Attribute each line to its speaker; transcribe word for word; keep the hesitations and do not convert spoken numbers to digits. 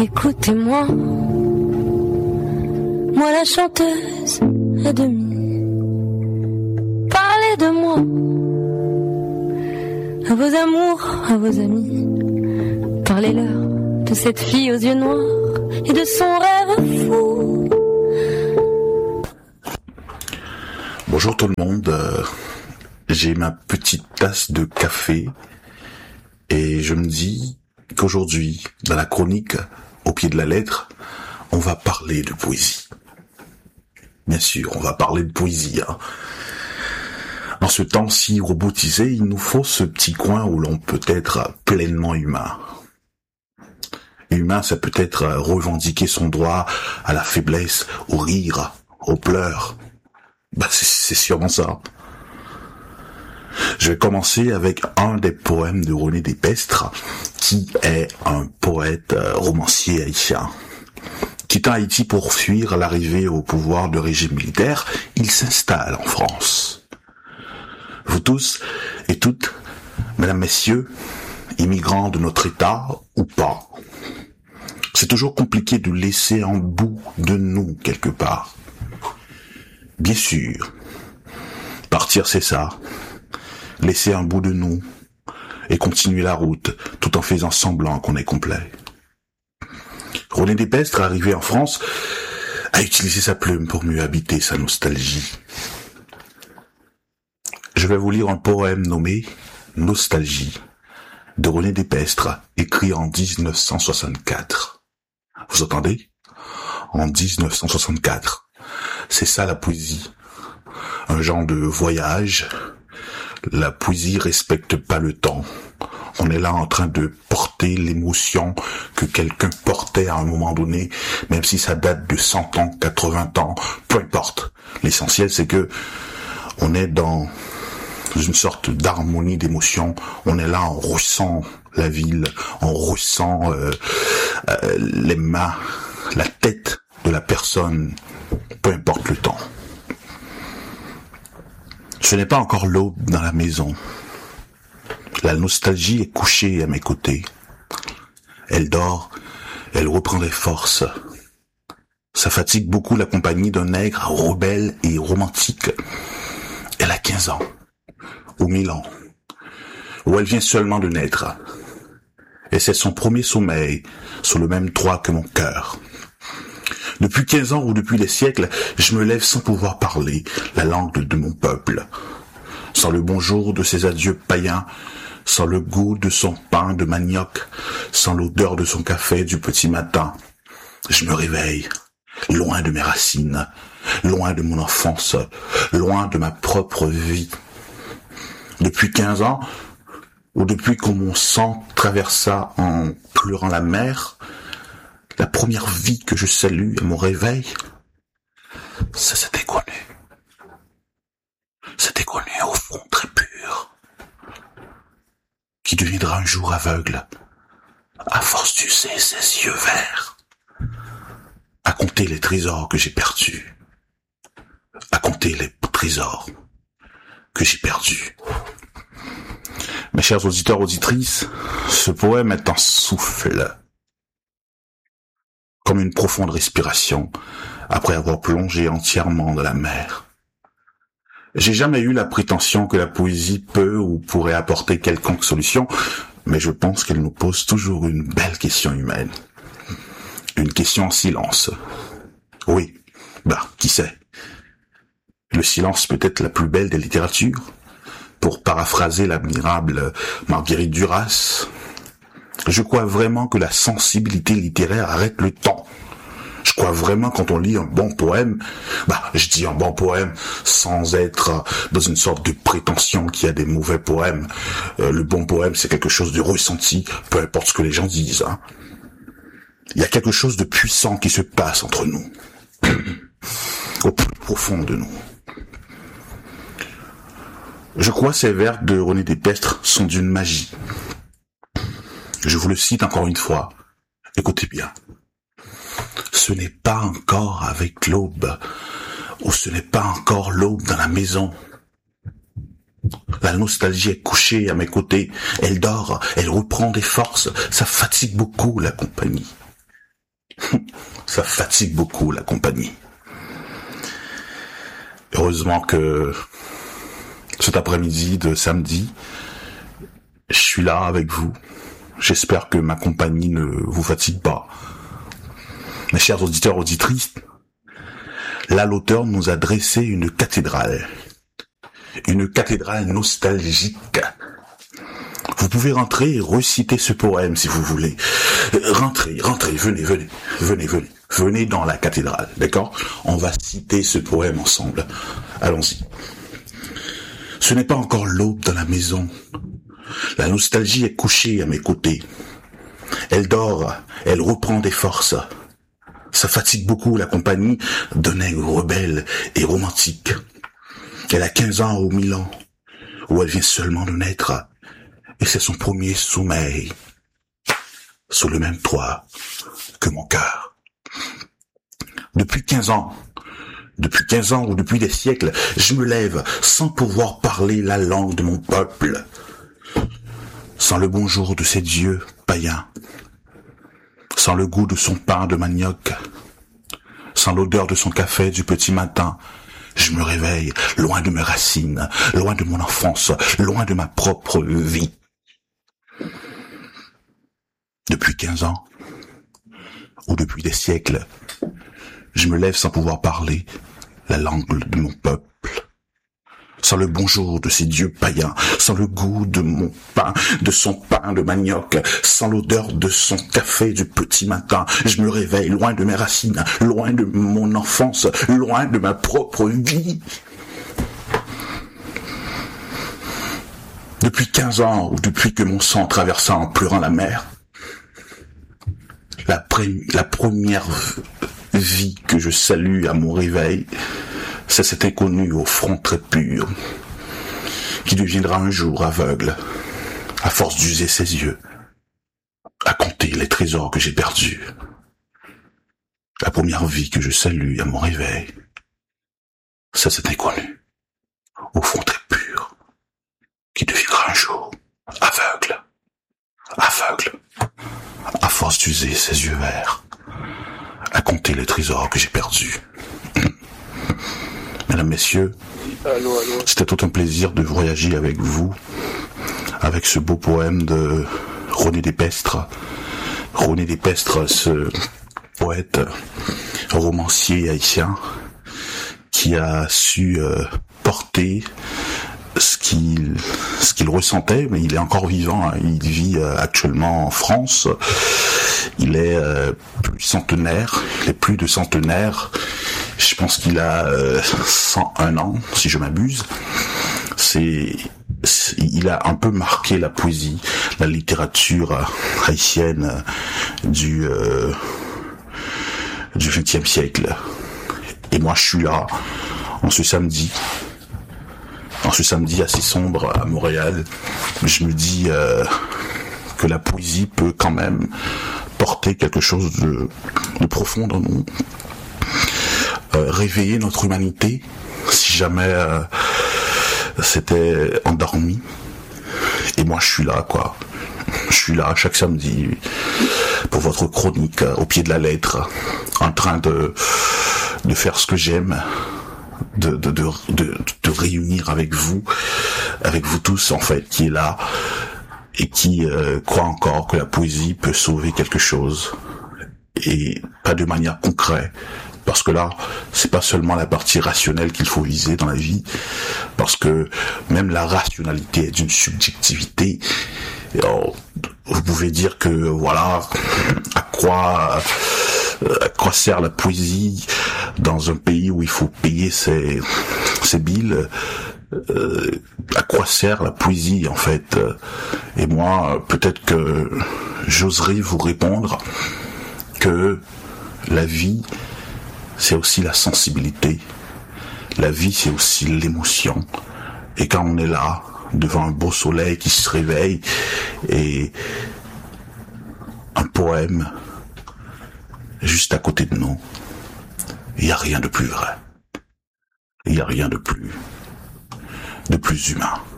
Speaker 1: écoutez-moi. Moi la chanteuse à demi. Parlez de moi. À vos amours, à vos amis. Parlez-leur de cette fille aux yeux noirs et de son rêve fou.
Speaker 2: Bonjour tout le monde, euh, j'ai ma petite tasse de café et je me dis qu'aujourd'hui, dans la chronique Au pied de la lettre, on va parler de poésie. Bien sûr, on va parler de poésie. Hein. En ce temps si robotisé, il nous faut ce petit coin où l'on peut être pleinement humain. Humain, ça peut être revendiquer son droit à la faiblesse, au rire, aux pleurs. Bah, c'est, c'est sûrement ça. Je vais commencer avec un des poèmes de René Despestre, qui est un poète euh, romancier haïtien. Quittant Haïti pour fuir l'arrivée au pouvoir de régime militaire, il s'installe en France. Vous tous et toutes, mesdames, messieurs, immigrants de notre État ou pas, c'est toujours compliqué de laisser un bout de nous quelque part. Bien sûr, partir c'est ça, laisser un bout de nous et continuer la route tout en faisant semblant qu'on est complet. René Despestre, arrivé en France, a utilisé sa plume pour mieux habiter sa nostalgie. Je vais vous lire un poème nommé « Nostalgie » de René Despestre, écrit en dix-neuf cent soixante-quatre. Vous entendez ? En dix-neuf cent soixante-quatre. C'est ça la poésie. Un genre de voyage. La poésie respecte pas le temps. On est là en train de porter l'émotion que quelqu'un portait à un moment donné, même si ça date de cent ans, quatre-vingts ans, peu importe. L'essentiel c'est que on est dans une sorte d'harmonie d'émotion. On est là, on ressent la ville, on ressent euh, euh, les mains, la tête de la personne, peu importe le temps. Ce n'est pas encore l'aube dans la maison. La nostalgie est couchée à mes côtés. Elle dort, elle reprend des forces. Ça fatigue beaucoup la compagnie d'un nègre rebelle et romantique. Elle a quinze ans, ou mille ans, où elle vient seulement de naître. Et c'est son premier sommeil sur le même toit que mon cœur. Depuis quinze ans ou depuis des siècles, je me lève sans pouvoir parler la langue de, de mon peuple. Sans le bonjour de ses adieux païens, sans le goût de son pain de manioc, sans l'odeur de son café du petit matin. Je me réveille, loin de mes racines, loin de mon enfance, loin de ma propre vie. Depuis quinze ans, ou depuis que mon sang traversa en pleurant la mer, la première vie que je salue à mon réveil, ça c'était connu. C'était connu au fond très pur, qui deviendra un jour aveugle, à force d'user ses yeux verts, à compter les trésors que j'ai perdus, à compter les trésors que j'ai perdus. Mes chers auditeurs, auditrices, ce poème est un souffle, comme une profonde respiration, après avoir plongé entièrement dans la mer. J'ai jamais eu la prétention que la poésie peut ou pourrait apporter quelconque solution, mais je pense qu'elle nous pose toujours une belle question humaine. Une question en silence. Oui, bah, qui sait? Le silence peut être la plus belle des littératures. Pour paraphraser l'admirable Marguerite Duras, je crois vraiment que la sensibilité littéraire arrête le temps. Je crois vraiment quand on lit un bon poème, bah, je dis un bon poème sans être dans une sorte de prétention qu'il y a des mauvais poèmes. Euh, le bon poème, c'est quelque chose de ressenti, peu importe ce que les gens disent. Hein. Il y a quelque chose de puissant qui se passe entre nous, au plus profond de nous. Je crois ces vers de René Despestre sont d'une magie. Je vous le cite encore une fois. Écoutez bien. Ce n'est pas encore avec l'aube, ou ce n'est pas encore l'aube dans la maison. La nostalgie est couchée à mes côtés. Elle dort, elle reprend des forces. Ça fatigue beaucoup la compagnie. Ça fatigue beaucoup la compagnie. Heureusement que cet après-midi de samedi, je suis là avec vous. J'espère que ma compagnie ne vous fatigue pas. Mes chers auditeurs, auditrices, là l'auteur nous a dressé une cathédrale. Une cathédrale nostalgique. Vous pouvez rentrer et reciter ce poème si vous voulez. Rentrez, rentrez, venez, venez, venez, venez. Venez dans la cathédrale, d'accord ? On va citer ce poème ensemble. Allons-y. Ce n'est pas encore l'aube dans la maison. La nostalgie est couchée à mes côtés. Elle dort, elle reprend des forces. Ça fatigue beaucoup la compagnie d'un nègre rebelle et romantique. Elle a quinze ans ou mille ans, où elle vient seulement de naître, et c'est son premier sommeil, sous le même toit que mon cœur. Depuis quinze ans, depuis quinze ans ou depuis des siècles, je me lève sans pouvoir parler la langue de mon peuple, sans le bonjour de ses dieux païens, sans le goût de son pain de manioc, sans l'odeur de son café du petit matin. Je me réveille loin de mes racines, loin de mon enfance, loin de ma propre vie. Depuis quinze ans, ou depuis des siècles, je me lève sans pouvoir parler la langue de mon peuple, sans le bonjour de ces dieux païens, sans le goût de mon pain, de son pain de manioc, sans l'odeur de son café du petit matin. Je me réveille loin de mes racines, loin de mon enfance, loin de ma propre vie. Depuis quinze ans, ou depuis que mon sang traversa en pleurant la mer, la, pré- la première vie que je salue à mon réveil, c'est cet inconnu au front très pur, qui deviendra un jour aveugle, à force d'user ses yeux, à compter les trésors que j'ai perdus. La première vie que je salue à mon réveil, c'est cet inconnu, au front très pur, qui deviendra un jour aveugle, aveugle, à force d'user ses yeux verts, à compter les trésors que j'ai perdus. Mesdames, Messieurs,
Speaker 3: allô, allô.
Speaker 2: C'était tout un plaisir de voyager avec vous, avec ce beau poème de René Despestre. René Despestre, ce poète, romancier haïtien, qui a su euh, porter ce qu'il ce qu'il ressentait, mais il est encore vivant, hein. Il vit euh, actuellement en France. Il est euh, plus centenaire, il est plus de centenaire. Je pense qu'il a euh, cent un ans, si je m'abuse. C'est, c'est, il a un peu marqué la poésie, la littérature haïtienne du euh, du vingtième siècle. Et moi, je suis là en ce samedi, en ce samedi assez sombre à Montréal. Je me dis euh, que la poésie peut quand même porter quelque chose de, de profond dans nous. Euh, réveiller notre humanité si jamais euh, c'était endormi. Et moi je suis là, quoi. Je suis là chaque samedi pour votre chronique euh, au pied de la lettre, en train de de faire ce que j'aime, de de de de, de réunir avec vous, avec vous tous en fait, qui est là et qui euh, croit encore que la poésie peut sauver quelque chose, et pas de manière concrète. Parce que là, c'est pas seulement la partie rationnelle qu'il faut viser dans la vie, parce que même la rationalité est d'une subjectivité. Alors, vous pouvez dire que, voilà, à quoi, à quoi sert la poésie dans un pays où il faut payer ses, ses billes, euh, à quoi sert la poésie, en fait? Et moi, peut-être que j'oserais vous répondre que la vie, c'est aussi la sensibilité. La vie, c'est aussi l'émotion. Et quand on est là, devant un beau soleil qui se réveille, et un poème juste à côté de nous, il n'y a rien de plus vrai. Il n'y a rien de plus, de plus humain.